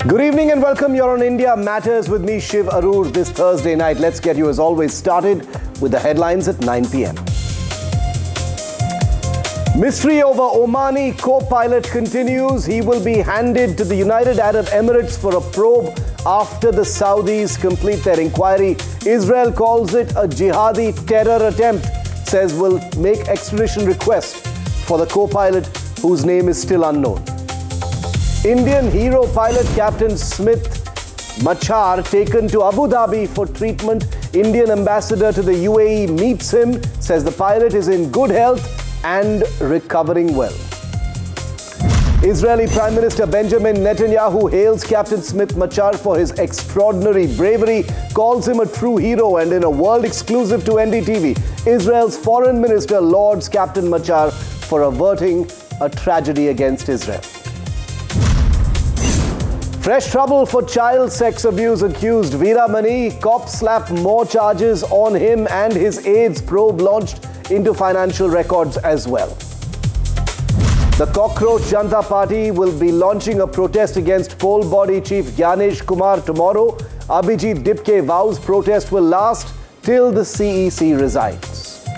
Good evening and welcome. You're on India Matters with me, Shiv Arur, this Thursday night. Let's get you, as always, started with the headlines at 9 p.m. Mystery over Omani co-pilot continues. He will be handed to the United Arab Emirates for a probe after the Saudis complete their inquiry. Israel calls it a jihadi terror attempt, says will make extradition request for the co-pilot whose name is still unknown. Indian hero pilot Captain Smith Machar taken to Abu Dhabi for treatment. Indian ambassador to the UAE meets him, says the pilot is in good health and recovering well. Israeli Prime Minister Benjamin Netanyahu hails Captain Smith Machar for his extraordinary bravery, calls him a true hero, and in a world exclusive to NDTV, Israel's Foreign Minister lauds Captain Machar for averting a tragedy against Israel. Fresh trouble for child sex abuse accused Veera Mani. Cops slap more charges on him and his aides. Probe launched into financial records as well. The Cockroach Janata Party will be launching a protest against poll body chief Gyanesh Kumar tomorrow. Abhijit Dipke vows protest will last till the CEC resigns.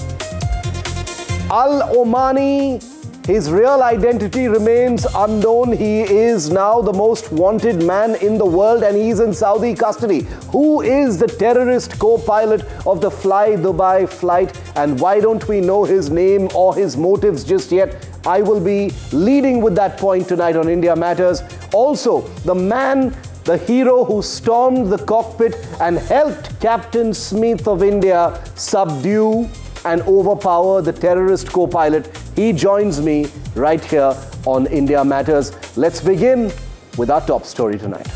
Al-Omani, his real identity remains unknown. He is now the most wanted man in the world and he's in Saudi custody. Who is the terrorist co-pilot of the Fly Dubai flight, and why don't we know his name or his motives just yet? I will be leading with that point tonight on India Matters. Also, the man, the hero who stormed the cockpit and helped Captain Smith of India subdue and overpower the terrorist co-pilot. He joins me right here on India Matters. Let's begin with our top story tonight.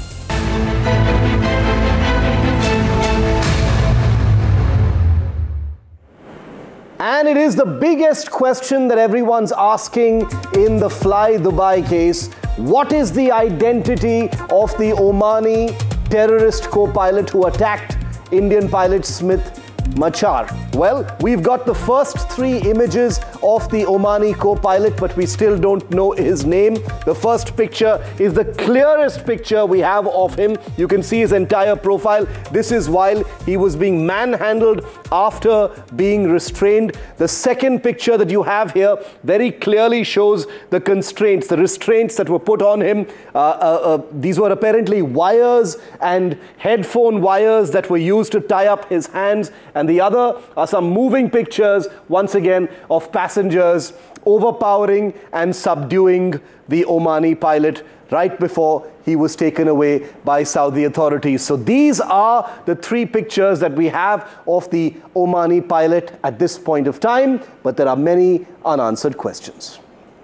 And it is the biggest question that everyone's asking in the Fly Dubai case. What is the identity of the Omani terrorist co-pilot who attacked Indian pilot Smith Machar? Well, we've got the first three images of the Omani co-pilot, but we still don't know his name. The first picture is the clearest picture we have of him. You can see his entire profile. This is while he was being manhandled after being restrained. The second picture that you have here very clearly shows the constraints, the restraints that were put on him. These were apparently wires and headphone wires that were used to tie up his hands. And the other are some moving pictures, once again, of passengers overpowering and subduing the Omani pilot right before he was taken away by Saudi authorities. So these are the three pictures that we have of the Omani pilot at this point of time, but there are many unanswered questions.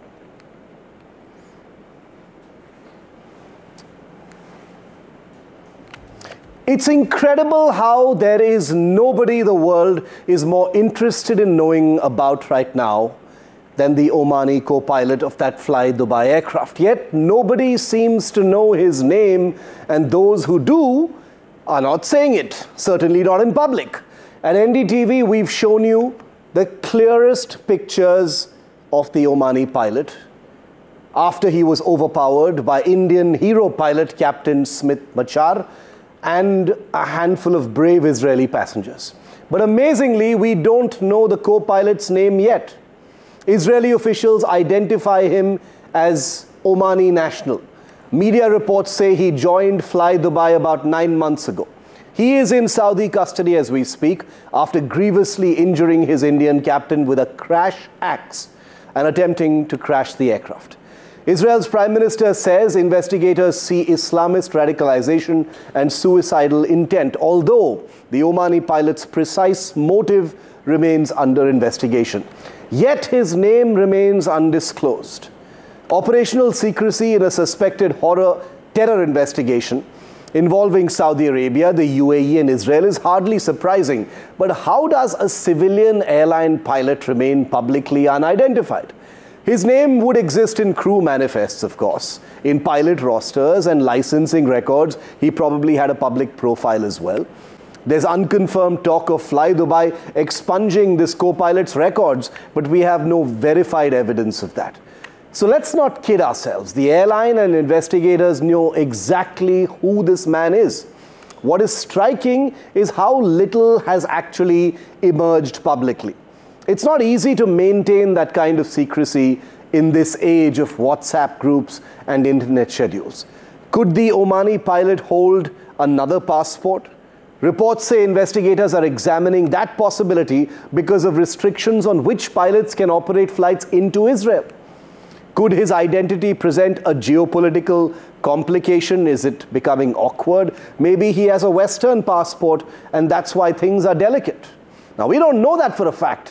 It's incredible how there is nobody the world is more interested in knowing about right now than the Omani co-pilot of that Fly Dubai aircraft. Yet nobody seems to know his name, and those who do are not saying it, certainly not in public. At NDTV, we've shown you the clearest pictures of the Omani pilot after he was overpowered by Indian hero pilot Captain Smith Machar and a handful of brave Israeli passengers. But amazingly, we don't know the co-pilot's name yet. Israeli officials identify him as Omani national. Media reports say he joined Fly Dubai about 9 months ago. He is in Saudi custody as we speak after grievously injuring his Indian captain with a crash axe and attempting to crash the aircraft. Israel's Prime Minister says investigators see Islamist radicalization and suicidal intent, although the Omani pilot's precise motive remains under investigation. Yet his name remains undisclosed. Operational secrecy in a suspected terror investigation involving Saudi Arabia, the UAE and Israel is hardly surprising. But how does a civilian airline pilot remain publicly unidentified? His name would exist in crew manifests, of course, in pilot rosters and licensing records. He probably had a public profile as well. There's unconfirmed talk of Fly Dubai expunging this co-pilot's records, but we have no verified evidence of that. So let's not kid ourselves. The airline and investigators know exactly who this man is. What is striking is how little has actually emerged publicly. It's not easy to maintain that kind of secrecy in this age of WhatsApp groups and internet schedules. Could the Omani pilot hold another passport? Reports say investigators are examining that possibility because of restrictions on which pilots can operate flights into Israel. Could his identity present a geopolitical complication? Is it becoming awkward? Maybe he has a Western passport and that's why things are delicate. Now, we don't know that for a fact.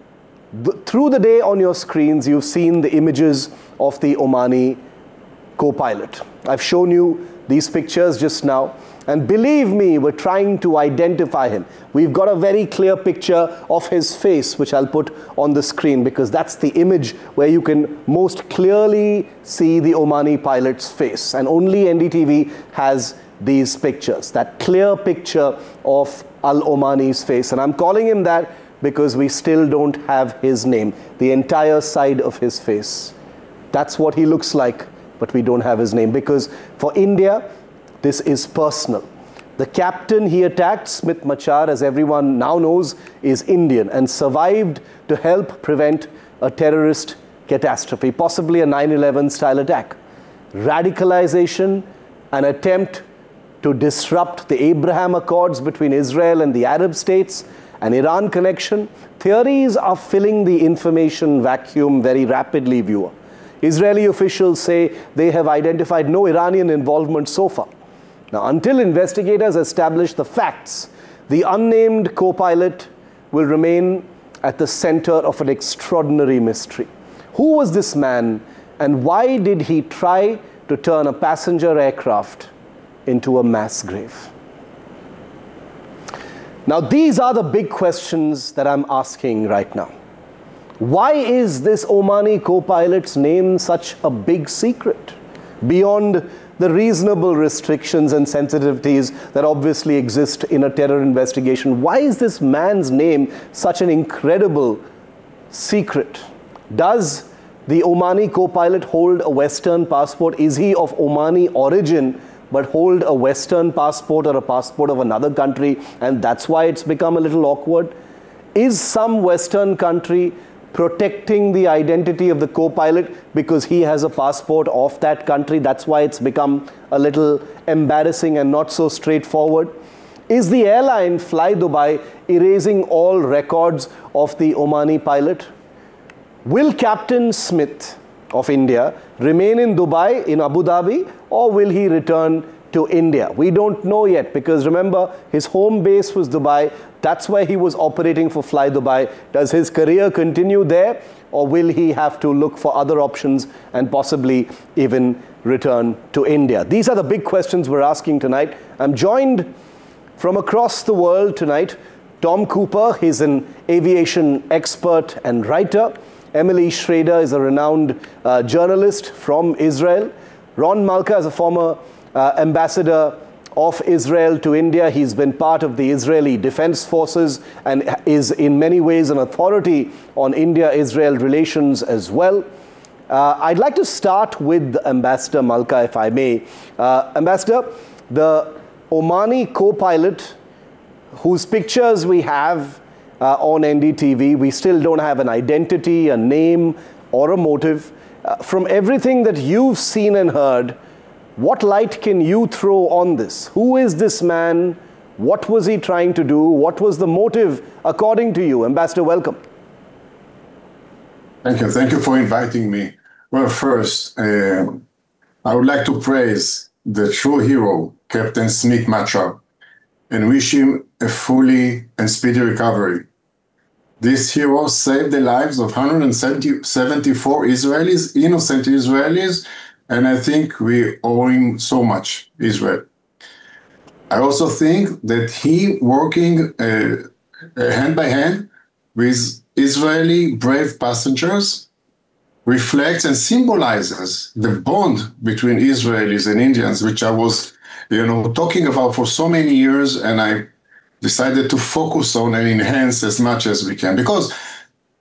Through the day on your screens, you've seen the images of the Omani co-pilot. I've shown you these pictures just now. And believe me, we're trying to identify him. We've got a very clear picture of his face, which I'll put on the screen because that's the image where you can most clearly see the Omani pilot's face. And only NDTV has these pictures, that clear picture of Al Omani's face. And I'm calling him that because we still don't have his name, the entire side of his face. That's what he looks like, but we don't have his name because for India, this is personal. The captain he attacked, Smit Machar, as everyone now knows, is Indian and survived to help prevent a terrorist catastrophe, possibly a 9/11 style attack. Radicalization, an attempt to disrupt the Abraham Accords between Israel and the Arab states, an Iran connection. Theories are filling the information vacuum very rapidly, viewer. Israeli officials say they have identified no Iranian involvement so far. Now, until investigators establish the facts, the unnamed co-pilot will remain at the center of an extraordinary mystery. Who was this man and why did he try to turn a passenger aircraft into a mass grave? Now, these are the big questions that I'm asking right now. Why is this Omani co-pilot's name such a big secret? Beyond the reasonable restrictions and sensitivities that obviously exist in a terror investigation, why is this man's name such an incredible secret? Does the Omani co-pilot hold a Western passport? Is he of Omani origin but hold a Western passport or a passport of another country, and that's why it's become a little awkward? Is some Western country protecting the identity of the co-pilot because he has a passport of that country? That's why it's become a little embarrassing and not so straightforward. Is the airline Fly Dubai erasing all records of the Omani pilot? Will Captain Smith of India remain in Dubai, in Abu Dhabi, or will he return to India? We don't know yet because remember, his home base was Dubai. That's where he was operating for Fly Dubai. Does his career continue there, or will he have to look for other options and possibly even return to India? These are the big questions we're asking tonight. I'm joined from across the world tonight. Tom Cooper, he's an aviation expert and writer. Emily Schrader is a renowned journalist from Israel. Ron Malka is a former ambassador of Israel to India. He's been part of the Israeli Defense Forces and is in many ways an authority on India-Israel relations as well. I'd like to start with Ambassador Malka, if I may. Ambassador, the Omani co-pilot, whose pictures we have on NDTV, we still don't have an identity, a name, or a motive. From everything that you've seen and heard, what light can you throw on this? Who is this man? What was he trying to do? What was the motive according to you? Ambassador, welcome. Thank you. Thank you for inviting me. Well, first, I would like to praise the true hero, Captain Smit Machar, and wish him a fully and speedy recovery. This hero saved the lives of 174 Israelis, innocent Israelis, and I think we owe him so much, Israel. I also think that he working hand by hand with Israeli brave passengers reflects and symbolizes the bond between Israelis and Indians, which I was, talking about for so many years, and I decided to focus on and enhance as much as we can. Because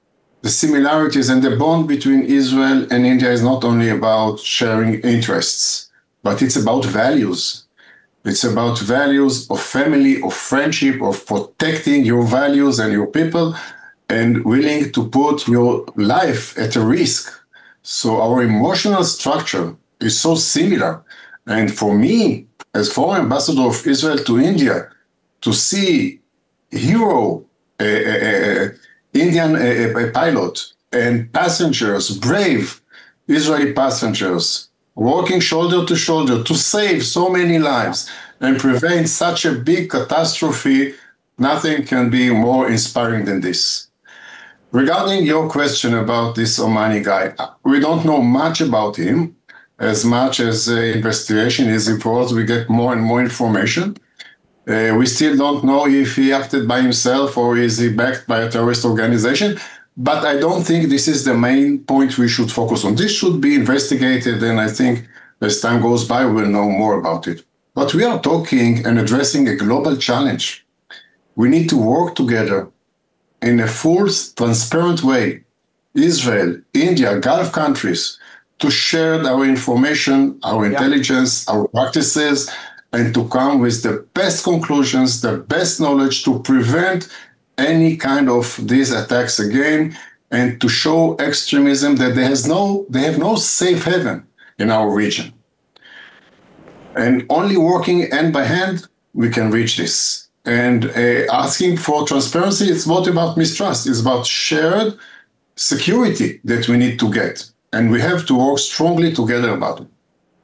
the similarities and the bond between Israel and India is not only about sharing interests, but it's about values. It's about values of family, of friendship, of protecting your values and your people, and willing to put your life at a risk. So our emotional structure is so similar. And for me, as foreign ambassador of Israel to India, to see hero Indian pilot and passengers, brave Israeli passengers, working shoulder to shoulder to save so many lives and prevent such a big catastrophe, nothing can be more inspiring than this. Regarding your question about this Omani guy, we don't know much about him. As much as the investigation is involved, we get more and more information. We still don't know if he acted by himself or is he backed by a terrorist organization. But I don't think this is the main point we should focus on. This should be investigated, and I think as time goes by, we'll know more about it. But we are talking and addressing a global challenge. We need to work together in a full, transparent way, Israel, India, Gulf countries, to share our information, our intelligence, our practices, and to come with the best conclusions, the best knowledge to prevent any kind of these attacks again, and to show extremism that they have no safe haven in our region. And only working hand by hand, we can reach this. And asking for transparency, it's not about mistrust. It's about shared security that we need to get. And we have to work strongly together about it.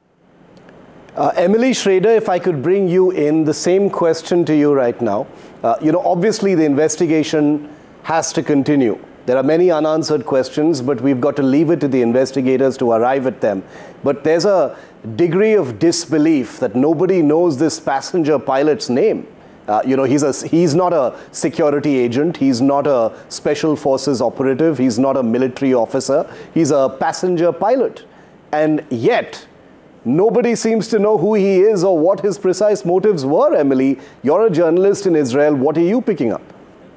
Emily Schrader, if I could bring you in, the same question to you right now. Obviously the investigation has to continue. There are many unanswered questions, but we've got to leave it to the investigators to arrive at them. But there's a degree of disbelief that nobody knows this passenger pilot's name. He's not a security agent. He's not a special forces operative. He's not a military officer. He's a passenger pilot. And yet, nobody seems to know who he is or what his precise motives were, Emily. You're a journalist in Israel. What are you picking up?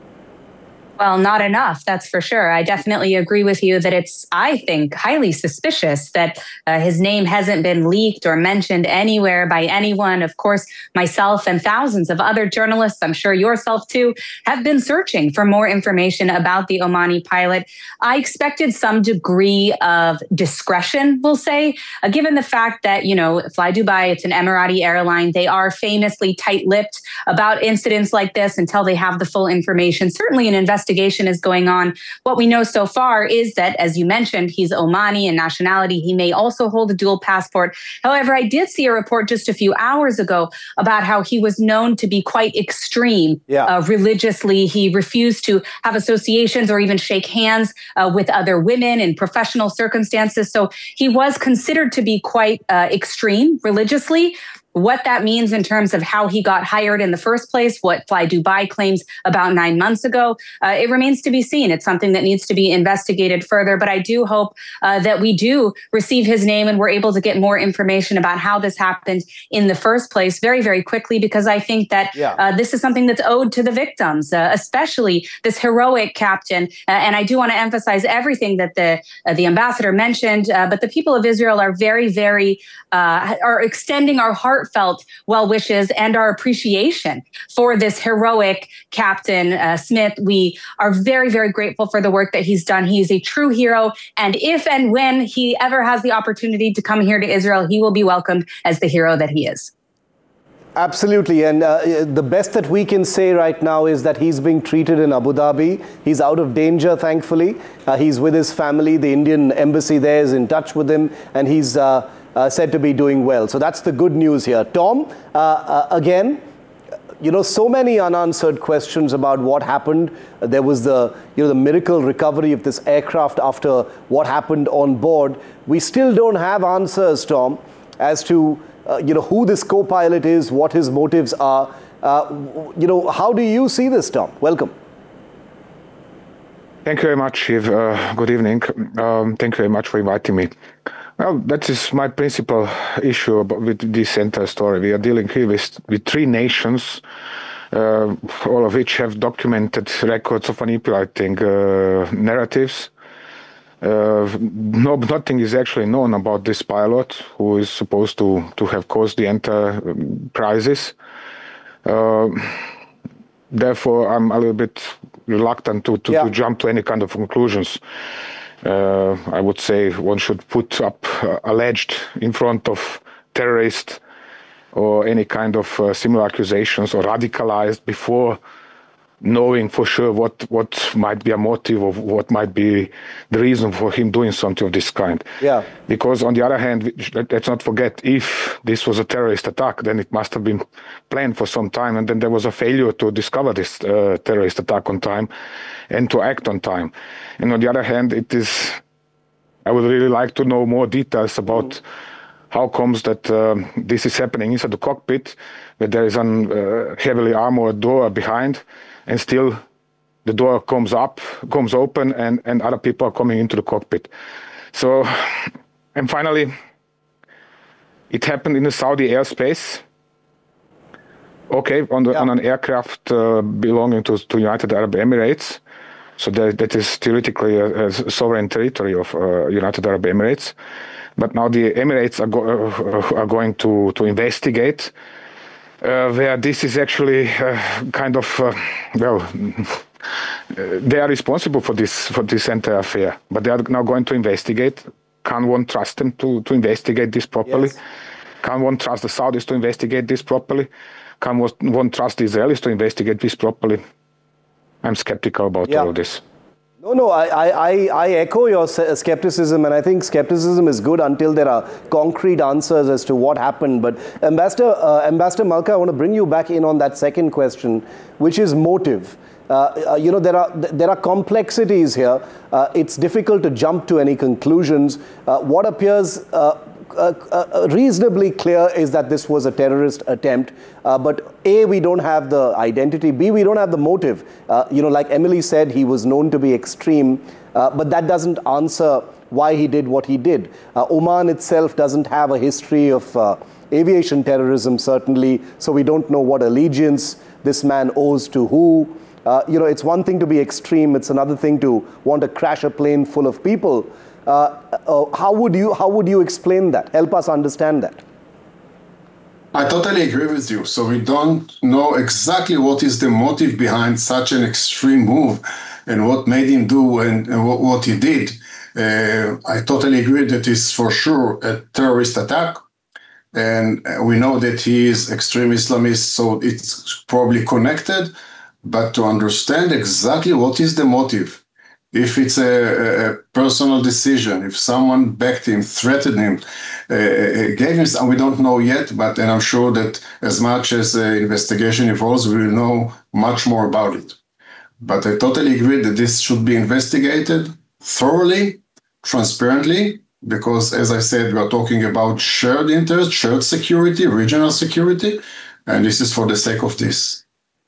Well, not enough, that's for sure. I definitely agree with you that it's, I think, highly suspicious that his name hasn't been leaked or mentioned anywhere by anyone. Of course, myself and thousands of other journalists, I'm sure yourself too, have bbeen searching for more information about the Omani pilot. I expected some degree of discretion, we'll say, given the fact that, Fly Dubai, it's an Emirati airline. They are famously tight-lipped about incidents like this until they have the full information. Certainly an investigation is going on. What we know so far is that, as you mentioned, he's Omani in nationality. He may also hold a dual passport. However, I did see a report just a few hours ago about how he was known to be quite extreme religiously. He refused to have associations or even shake hands with other women in professional circumstances. So he was considered to be quite extreme religiously. What that means in terms of how he got hired in the first place, what Fly Dubai claims about 9 months ago, it remains to be seen. It's something that needs to be investigated further. But I do hope that we do receive his name and we're able to get more information about how this happened in the first place very, very quickly, because I think that this is something that's owed to the victims, especially this heroic captain. And I do want to emphasize everything that the ambassador mentioned, but the people of Israel are very, very, are extending our heartfelt well wishes and our appreciation for this heroic Captain Smith. We are very, very grateful for the work that he's done. He is a true hero. And if and when he ever has the opportunity to come here to Israel, he will be welcomed as the hero that he is. Absolutely. And the best that we can say right now is that he's being treated in Abu Dhabi. He's out of danger, thankfully. He's with his family. The Indian embassy there is in touch with him, and he's said to be doing well. So that's the good news here. Tom, again, so many unanswered questions about what happened. There was the miracle recovery of this aircraft after what happened on board. We still don't have answers, Tom, as to who this co-pilot is, what his motives are. How do you see this, Tom? Welcome. Thank you very much, Shiv. Good evening. Thank you very much for inviting me. Well, that is my principal issue with this entire story. We are dealing here with three nations, all of which have documented records of manipulating narratives Nothing is actually known about this pilot who is supposed to have caused the entire crisis. Therefore, I'm a little bit reluctant to jump to any kind of conclusions. I would say one should put up alleged in front of terrorist or any kind of similar accusations, or radicalized, before knowing for sure what might be a motive, or what might be the reason for him doing something of this kind. Yeah. Because on the other hand, let's not forget, if this was a terrorist attack, then it must have been planned for some time, and then there was a failure to discover this terrorist attack on time and to act on time. And on the other hand, I would really like to know more details about how comes that this is happening inside the cockpit, where there is a heavily armored door behind, and still the door comes open, and other people are coming into the cockpit. So, and finally, it happened in the Saudi airspace. Okay, on an aircraft belonging to United Arab Emirates. So that is theoretically a sovereign territory of United Arab Emirates. But now the Emirates are going to investigate where this is actually kind of they are responsible for this entire affair. But they are now going to investigate. Can one trust them to investigate this properly? Yes. Can one trust the Saudis to investigate this properly? Can one trust the Israelis to investigate this properly? I'm skeptical about all of this. No, I echo your skepticism, and I think skepticism is good until there are concrete answers as to what happened. But Ambassador Malka, I want to bring you back in on that second question, which is motive. There are complexities here. It's difficult to jump to any conclusions. What appears reasonably clear is that this was a terrorist attempt, but A, we don't have the identity, B, we don't have the motive. Like Emily said, he was known to be extreme, but that doesn't answer why he did what he did. Oman itself doesn't have a history of aviation terrorism, certainly, so we don't know what allegiance this man owes to who. It's one thing to be extreme, it's another thing to want to crash a plane full of people. How would you explain that? Help us understand that. I totally agree with you. So we don't know exactly what is the motive behind such an extreme move and what made him do and what he did. I totally agree that it's for sure a terrorist attack. And we know that he is extreme Islamist, so it's probably connected. But to understand exactly what is the motive, if it's a personal decision, if someone backed him, threatened him, gave him some, we don't know yet, and I'm sure that as much as the investigation evolves, we will know much more about it. But I totally agree that this should be investigated thoroughly, transparently, because as I said, we are talking about shared interest, shared security, regional security, and this is for the sake of this.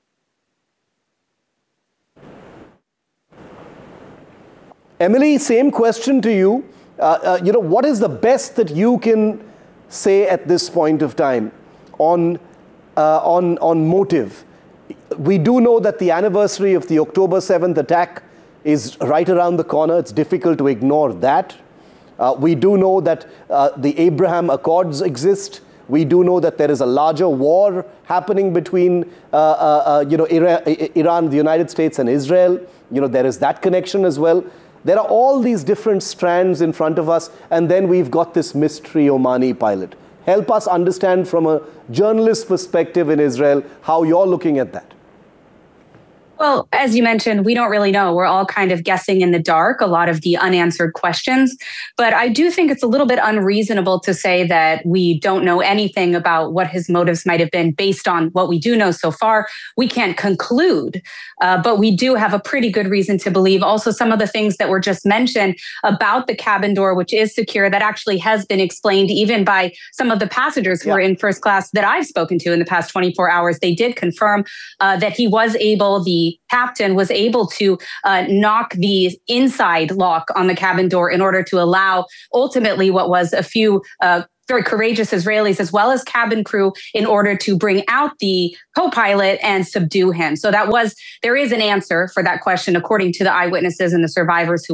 Emily, same question to you. What is the best that you can say at this point of time on motive? We do know that the anniversary of the October 7th attack is right around the corner. It's difficult to ignore that. We do know that the Abraham Accords exist. We do know that there is a larger war happening between Iran, the United States, and Israel. There is that connection as well. There are all these different strands in front of us, and then we've got this mystery Omani pilot. Help us understand from a journalist perspective in Israel how you're looking at that. Well, as you mentioned, we don't really know. We're all kind of guessing in the dark, a lot of the unanswered questions. But I do think it's a little bit unreasonable to say that we don't know anything about what his motives might have been based on what we do know so far. We can't conclude, but we do have a pretty good reason to believe also some of the things that were just mentioned about the cabin door, which is secure, that actually has been explained even by some of the passengers who were in first class that I've spoken to in the past 24 hours. They did confirm that he was able, the captain was able to knock the inside lock on the cabin door in order to allow ultimately what was a few very courageous Israelis as well as cabin crew in order to bring out the co-pilot and subdue him. So there is an answer for that question according to the eyewitnesses and the survivors who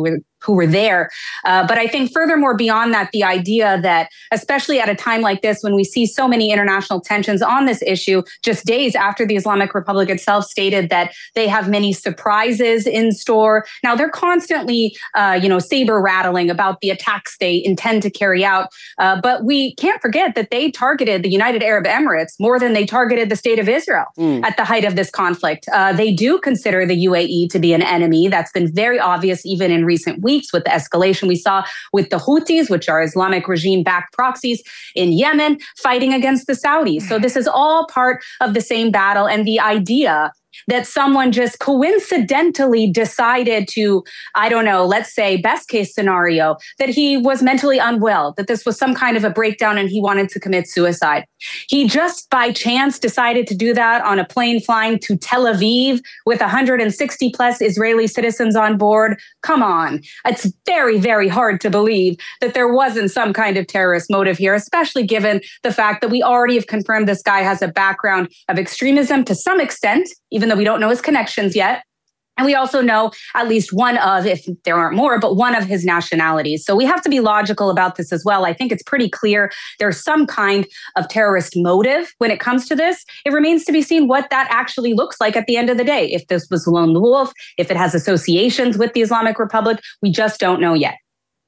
who were there. But I think furthermore, beyond that, the idea that, especially at a time like this, when we see so many international tensions on this issue, just days after the Islamic Republic itself stated that they have many surprises in store. Now, they're constantly, saber rattling about the attacks they intend to carry out. But we can't forget that they targeted the United Arab Emirates more than they targeted the state of Israel at the height of this conflict. They do consider the UAE to be an enemy. That's been very obvious even in recent weeks with the escalation we saw with the Houthis, which are Islamic regime-backed proxies in Yemen, fighting against the Saudis. So this is all part of the same battle. And the idea that someone just coincidentally decided to, I don't know, let's say best case scenario, that he was mentally unwell, that this was some kind of a breakdown and he wanted to commit suicide. He just by chance decided to do that on a plane flying to Tel Aviv with 160 plus Israeli citizens on board. Come on. It's very, very hard to believe that there wasn't some kind of terrorist motive here, especially given the fact that we already have confirmed this guy has a background of extremism to some extent, even though we don't know his connections yet. And we also know at least one of, if there aren't more, but one of his nationalities. So we have to be logical about this as well. I think it's pretty clear there's some kind of terrorist motive when it comes to this. It remains to be seen what that actually looks like at the end of the day. If this was lone wolf, if it has associations with the Islamic Republic, we just don't know yet.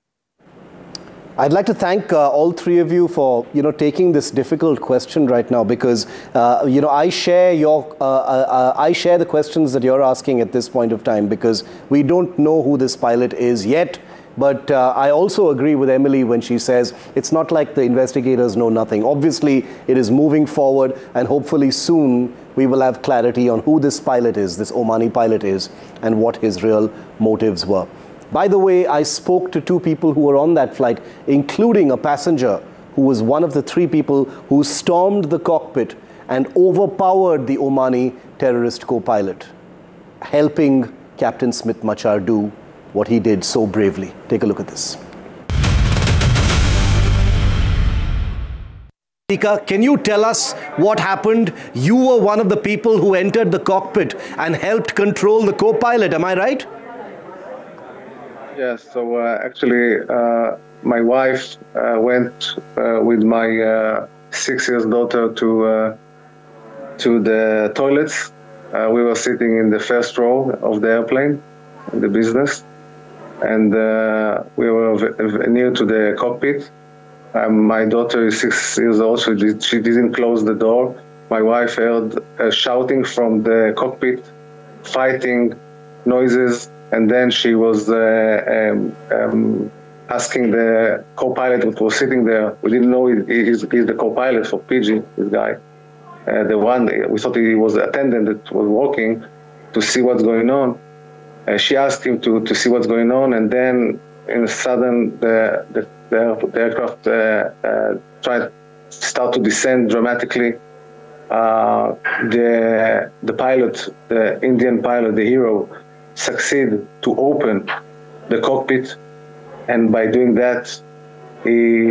I'd like to thank all three of you for, taking this difficult question right now, because, I share the questions that you're asking at this point of time, because we don't know who this pilot is yet. But I also agree with Emily when she says it's not like the investigators know nothing. Obviously, it is moving forward, and hopefully soon we will have clarity on who this pilot is, this Omani pilot is, and what his real motives were. By the way, I spoke to two people who were on that flight, including a passenger who was one of the three people who stormed the cockpit and overpowered the Omani terrorist co-pilot, helping Captain Smith Machar do what he did so bravely. Take a look at this. Can you tell us what happened? You were one of the people who entered the cockpit and helped control the co-pilot, am I right? Yes, so actually my wife went with my 6-year-old daughter to the toilets. We were sitting in the first row of the airplane, in the business, and we were near to the cockpit. My daughter is 6 years old, so she didn't close the door. My wife heard shouting from the cockpit, fighting noises. And then she was asking the co-pilot who was sitting there. We didn't know he's the co-pilot for PG, this guy. The one, we thought he was the attendant that was walking to see what's going on. She asked him to see what's going on, and then in a sudden the aircraft start to descend dramatically. The pilot, the Indian pilot, the hero, succeed to open the cockpit, and by doing that, he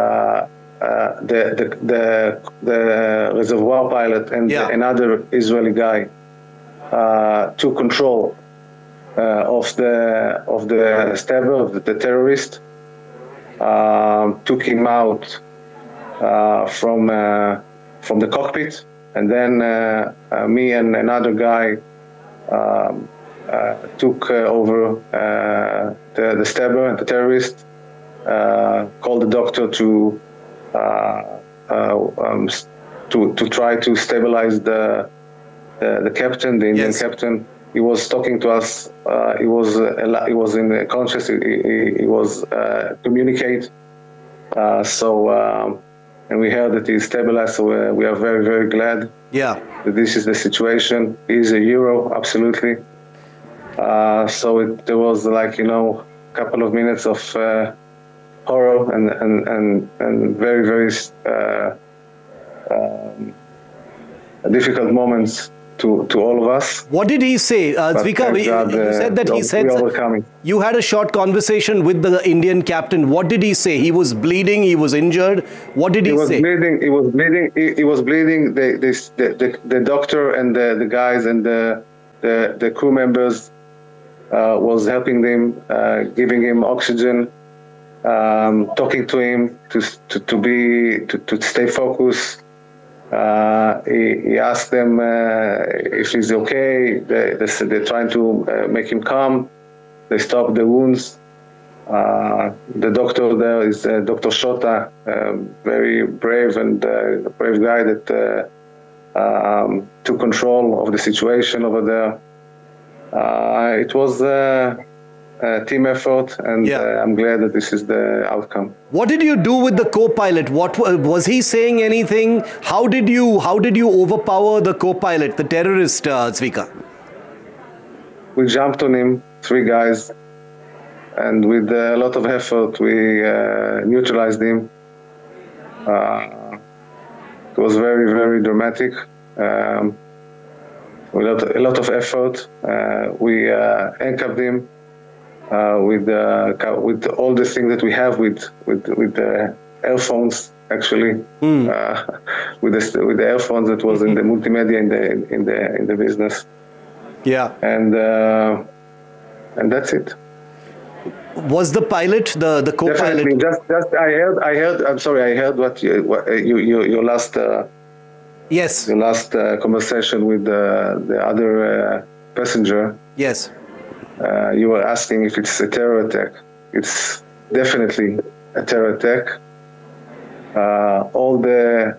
the reservoir pilot and another Israeli guy took control of the stabber, of the terrorist, took him out from the cockpit, and then me and another guy took over the stabber and the terrorist, called the doctor to try to stabilize the captain, the Indian captain. He was talking to us. He was in the conscious. He was communicate. And we heard that he's stabilized. So we are very, very glad. Yeah. That this is the situation. He's a hero, absolutely. There was a couple of minutes of horror and very, very difficult moments to all of us. What did he say? Zvika, you said that he said you had a short conversation with the Indian captain. What did he say? He was bleeding, he was injured. What did he say? He was bleeding. The doctor and the guys and the crew members was helping him, giving him oxygen, talking to him to stay focused. He asked them if he's okay. They're trying to make him calm. They stopped the wounds. The doctor there is Dr. Shota, very brave and brave guy that took control of the situation over there. It was a team effort, and I'm glad that this is the outcome. What did you do with the co-pilot? What was he saying anything? How did you overpower the co-pilot, the terrorist, Zvika? We jumped on him, 3 guys, and with a lot of effort we neutralized him. It was very, very dramatic. With a lot of effort, we handcuffed him with all the things that we have with the earphones. Actually, with the earphones that was in the multimedia in the business. Yeah, and that's it. Was the pilot the co-pilot? Definitely. Just I heard. I'm sorry. I heard what your last. Yes. The last conversation with the other passenger. Yes. You were asking if it's a terror attack. It's definitely a terror attack. All the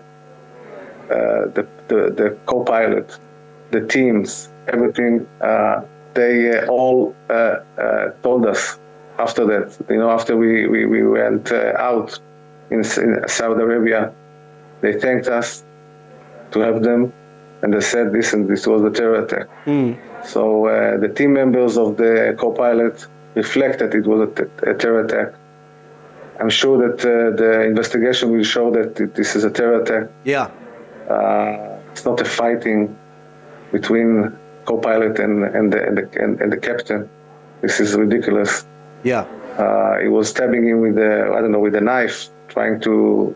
co-pilot, the teams, everything, they all told us after that. After we went out in Saudi Arabia, they thanked us to help them, and they said this was a terror attack. So the team members of the co-pilot reflected it was a terror attack. I'm sure that the investigation will show that this is a terror attack. Yeah. It's not a fighting between co-pilot and the captain. This is ridiculous. Yeah. He was stabbing him with a knife, trying to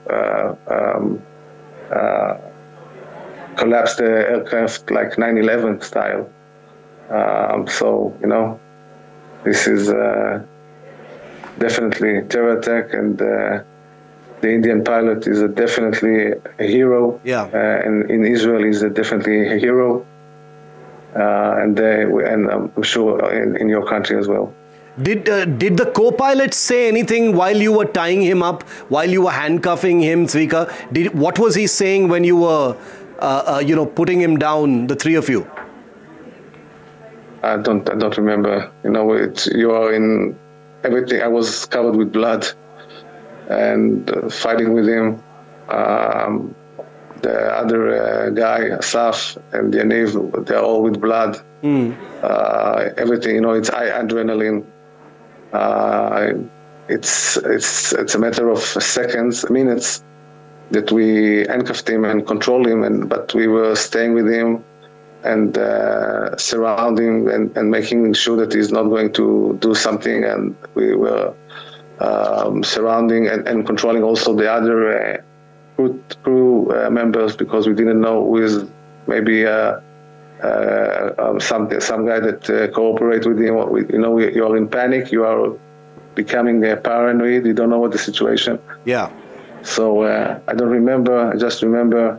collapse the aircraft like 9/11 style. So this is definitely a terror attack, and the Indian pilot is definitely a hero. Yeah. And in Israel, he's definitely a hero, and I'm sure in your country as well. Did the co-pilot say anything while you were tying him up, while you were handcuffing him, Zvika? What was he saying when you were, putting him down, the 3 of you? I don't remember. You are in everything. I was covered with blood, and fighting with him. The other guy, Asaf, and Yaniv, they're all with blood. Everything. It's high adrenaline. It's a matter of seconds, minutes, that we handcuffed him and controlled him, but we were staying with him and surrounding and making sure that he's not going to do something, and we were surrounding and controlling also the other crew members, because we didn't know who is maybe some guy that cooperate with him. You are in panic. You are becoming paranoid. You don't know what the situation. Yeah. So I don't remember. I just remember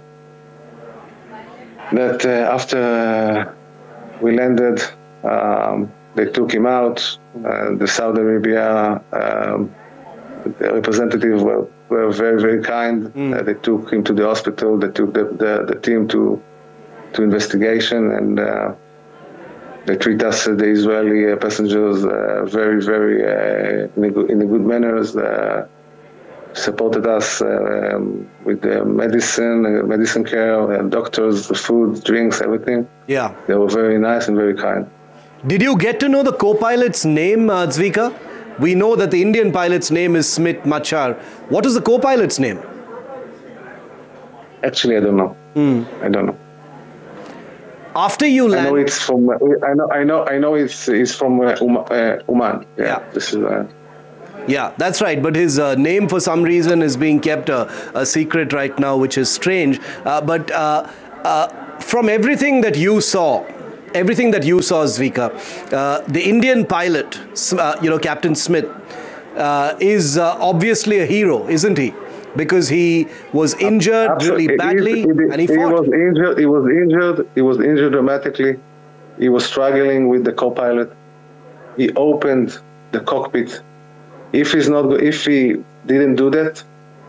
that after we landed, they took him out. The Saudi Arabia representatives were very, very kind. They took him to the hospital. They took the team to investigation, and they treat us, the Israeli passengers, very, very in a good manners. Supported us with the medicine care, doctors, food, drinks, everything. Yeah. They were very nice and very kind. Did you get to know the co-pilot's name, Zvika? We know that the Indian pilot's name is Smit Machar. What is the co-pilot's name? Actually, I don't know. I don't know. After you land, I know it's from. I know it's from Oman. Yeah. This is. Yeah, that's right. But his name, for some reason, is being kept a secret right now, which is strange. But from everything that you saw, everything that you saw, Zvika, the Indian pilot, Captain Smith, is obviously a hero, isn't he? Because he was injured really badly, and he fought. He was injured dramatically. He was struggling with the co-pilot. He opened the cockpit. If he didn't do that,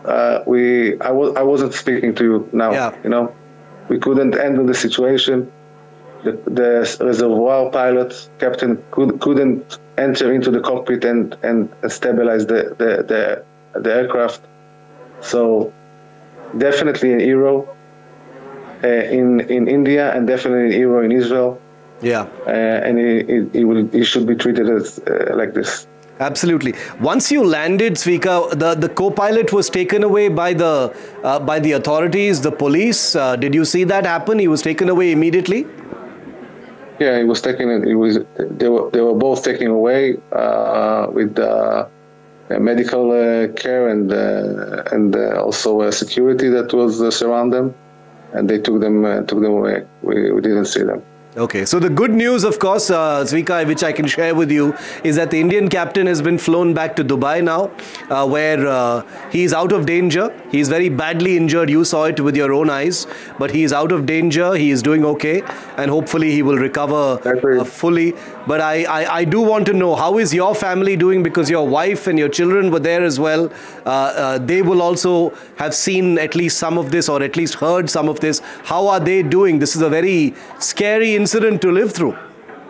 I wasn't speaking to you now. Yeah. We couldn't handle the situation. The reservoir pilot, captain, couldn't enter into the cockpit and stabilize the aircraft. So definitely a hero in India, and definitely a hero in Israel. Yeah. And he should be treated as like this. Absolutely. Once you landed, Zvika, the co-pilot was taken away by the authorities, the police. Did you see that happen? He was taken away immediately? Yeah, he was taken. They were both taken away with medical care and also security that was surround them, and they took them away. We didn't see them. Okay, so the good news, of course, Zvika, which I can share with you, is that the Indian captain has been flown back to Dubai now, where he's out of danger. He's very badly injured. You saw it with your own eyes, but he's out of danger. He is doing okay, and hopefully he will recover fully. But I do want to know, how is your family doing? Because your wife and your children were there as well. They will also have seen at least some of this, or at least heard some of this. How are they doing? This is a very scary incident to live through.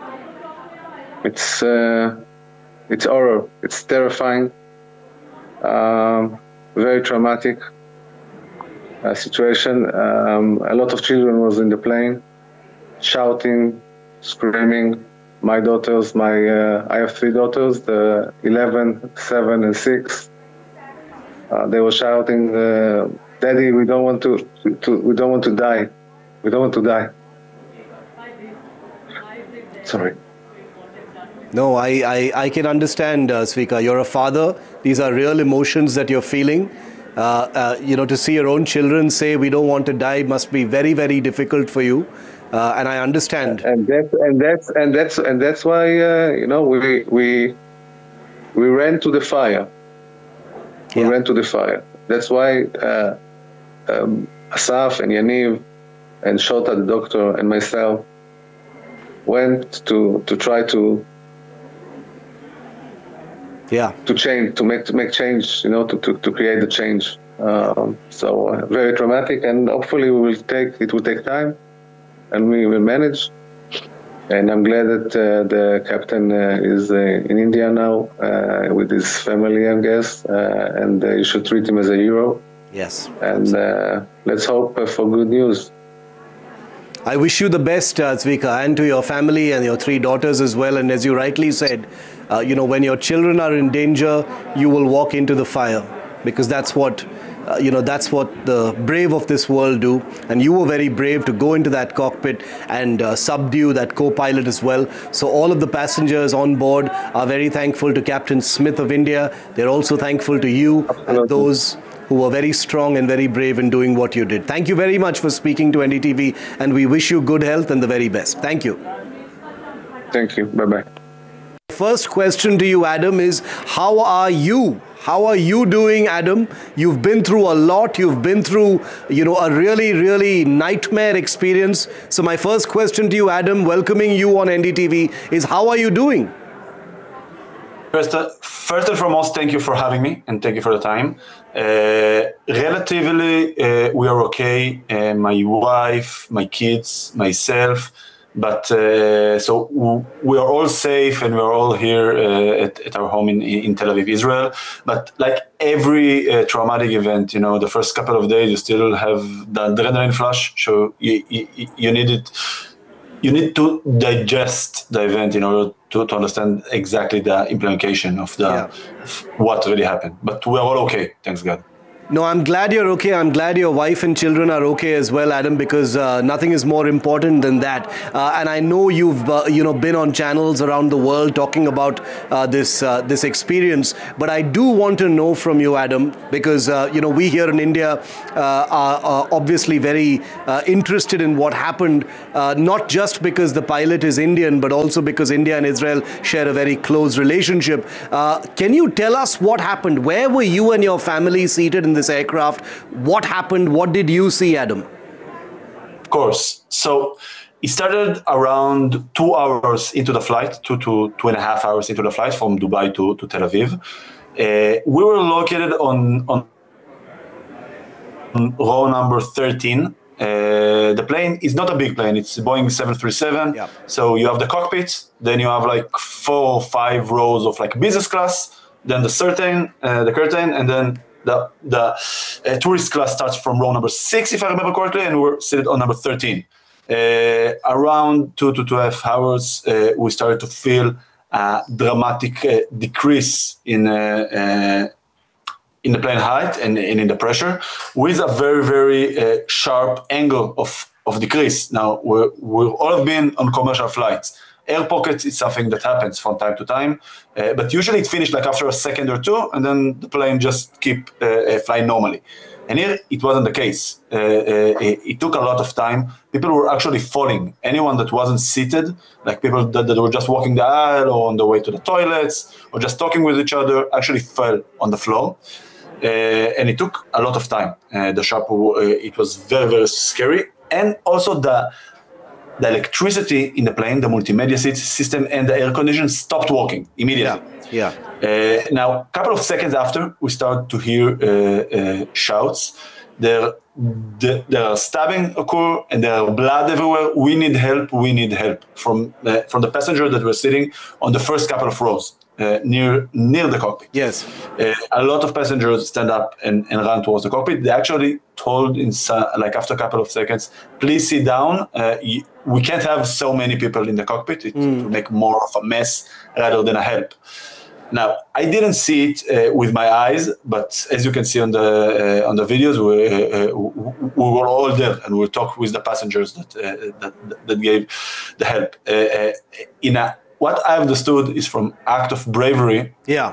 It's horror. It's terrifying. Very traumatic situation. A lot of children was in the plane, shouting, screaming. My daughters, I have 3 daughters, the 11, 7, and 6. They were shouting, "Daddy, we don't want to die. We don't want to die." Sorry. No, I can understand, Zvika. You're a father. These are real emotions that you're feeling. To see your own children say we don't want to die must be very, very difficult for you. And I understand. And that's why we ran to the fire. We ran to the fire. That's why Asaf and Yaniv and Shota, the doctor, and myself went to try to change, to make change, to create the change. So very traumatic, and hopefully it will take time, and we will manage. And I'm glad that the captain is in India now with his family, I guess, and you should treat him as a hero. Yes. And let's hope for good news. I wish you the best, Zvika, and to your family and your 3 daughters as well. And as you rightly said, when your children are in danger, you will walk into the fire, because that's what the brave of this world do. And you were very brave to go into that cockpit and subdue that co-pilot as well. So all of the passengers on board are very thankful to Captain Smith of India. They're also thankful to you. Absolutely. And those who were very strong and very brave in doing what you did. Thank you very much for speaking to NDTV, and we wish you good health and the very best. Thank you. Thank you. Bye-bye. First question to you, Adam, is how are you? How are you doing, Adam? You've been through a lot. You've been through, a really, really nightmare experience. So my first question to you, Adam, welcoming you on NDTV, is how are you doing? First and foremost, thank you for having me, and thank you for the time. Relatively, we are okay. My wife, my kids, myself, but so we are all safe, and we are all here at our home in Tel Aviv, Israel. But like every traumatic event, the first couple of days you still have the adrenaline flush. So you need it. You need to digest the event in order to understand exactly the implication of what really happened. But we're all okay, thanks God. No, I'm glad you're okay. I'm glad your wife and children are okay as well, Adam, because nothing is more important than that. And I know you've been on channels around the world talking about this experience. But I do want to know from you, Adam, because we here in India are obviously very interested in what happened, not just because the pilot is Indian, but also because India and Israel share a very close relationship. Can you tell us what happened? Where were you and your family seated in this aircraft? What happened? What did you see, Adam? Of course. So it started around 2 hours into the flight, 2.5 hours into the flight from Dubai to Tel Aviv. We were located on row number 13. The plane is not a big plane. It's a Boeing 737. Yeah. So you have the cockpit, then you have like 4 or 5 rows of like business class, then the curtain, and then the tourist class starts from row number 6, if I remember correctly, and we're seated on number 13. Around 2 to 2.5 hours, we started to feel a dramatic decrease in the plane height and in the pressure, with a very, very sharp angle of decrease. Now, we've all have been on commercial flights. Air pockets is something that happens from time to time, but usually it finished like after a second or two, and then the plane just keep flying normally. And here it wasn't the case. It took a lot of time. People were actually falling. Anyone that wasn't seated, like people that were just walking the aisle or on the way to the toilets or just talking with each other, actually fell on the floor. And it took a lot of time. It was very, very scary. And also the electricity in the plane, the multimedia system, and the air condition stopped working immediately. Yeah. Now, a couple of seconds after, we start to hear shouts. There are stabbing occur, and there are blood everywhere. We need help. We need help from the passenger that were sitting on the first couple of rows near the cockpit. Yes. A lot of passengers stand up and run towards the cockpit. They actually told after a couple of seconds, please sit down. We can't have so many people in the cockpit. It will make more of a mess rather than a help. Now, I didn't see it with my eyes, but as you can see on the videos, we were all there, and we talked with the passengers that gave the help. What I understood is from act of bravery. Yeah.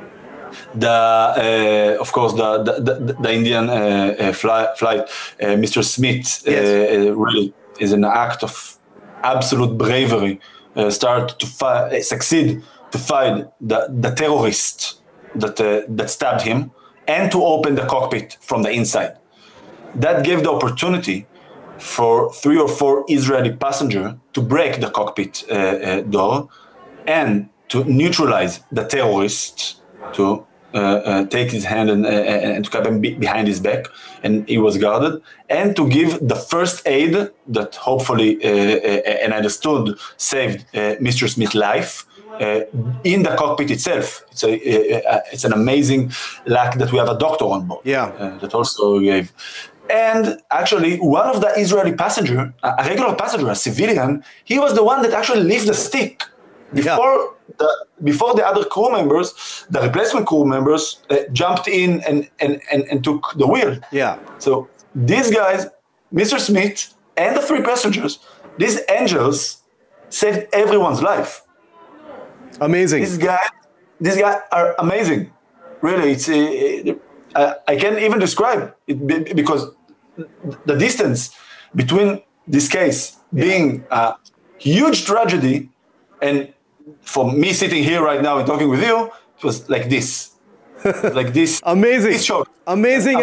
Of course, the Indian flight, Mr. Smith, Yes. really is an act of absolute bravery. Succeed to find the terrorist that stabbed him, and to open the cockpit from the inside. That gave the opportunity for 3 or 4 Israeli passengers to break the cockpit door and to neutralize the terrorist, to take his hand and to cap him behind his back, and he was guarded, and to give the first aid that hopefully, and I understood, saved Mr. Smith's life in the cockpit itself. It's an amazing luck that we have a doctor on board. Yeah. That also gave. And actually, one of the Israeli passenger, a regular passenger, a civilian, he was the one that actually lifted the stick. Before the other crew members, the replacement crew members jumped in and took the wheel. Yeah. So these guys, Mr. Smith and the 3 passengers, these angels saved everyone's life. Amazing. These guys are amazing. Really, I can't even describe it, because the distance between this case being a huge tragedy and for me sitting here right now and talking with you, it was like this. Like this. Amazing. This short. Amazing.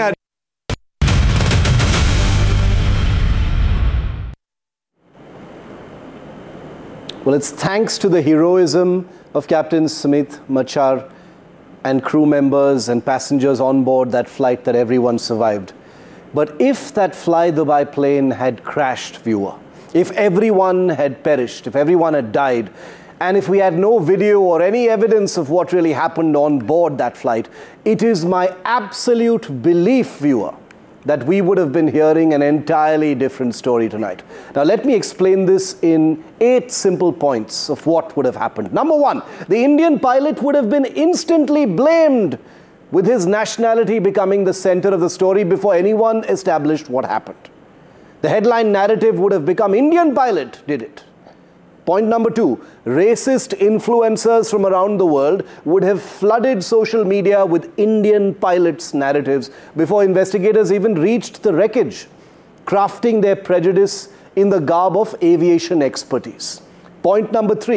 Well, it's thanks to the heroism of Captain Smith Machar and crew members and passengers on board that flight that everyone survived. But if that Fly Dubai plane had crashed, viewer, if everyone had perished, if everyone had died, and if we had no video or any evidence of what really happened on board that flight, it is my absolute belief, viewer, that we would have been hearing an entirely different story tonight. Now, let me explain this in 8 simple points of what would have happened. Number 1, the Indian pilot would have been instantly blamed with his nationality becoming the center of the story before anyone established what happened. The headline narrative would have become Indian pilot did it. Point number 2, racist influencers from around the world would have flooded social media with Indian pilots' narratives before investigators even reached the wreckage, crafting their prejudice in the garb of aviation expertise. Point number 3,